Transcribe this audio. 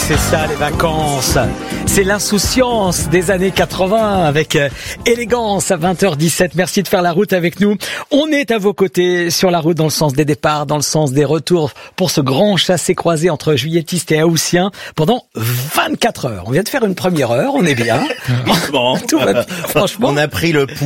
c'est ça les vacances. C'est l'insouciance des années 80 avec élégance à 20h17. Merci de faire la route avec nous. On est à vos côtés sur la route dans le sens des départs, dans le sens des retours pour ce grand chassé-croisé entre juilletistes et haussiens pendant 24 heures. On vient de faire une première heure, on est bien. Bon, Tout va, franchement. on a pris le pouls.